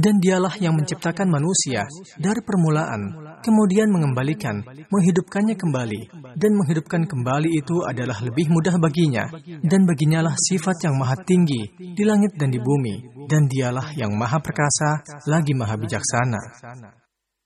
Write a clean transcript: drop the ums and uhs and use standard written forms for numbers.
Dan dialah yang menciptakan manusia dari permulaan, kemudian mengembalikan, menghidupkannya kembali. Dan menghidupkan kembali itu adalah lebih mudah baginya. Dan baginyalah sifat yang maha tinggi di langit dan di bumi. Dan dialah yang maha perkasa lagi maha bijaksana.